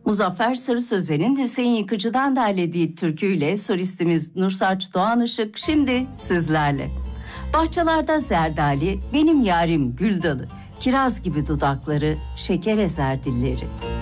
Muzaffer Sarı Sözen'in Hüseyin Yıkıcı'dan derlediği türküyle solistimiz Nursaç Doğan Işık şimdi sizlerle. Bahçelerde zerdali, benim yarim gül dalı, kiraz gibi dudakları, şeker ezer dilleri.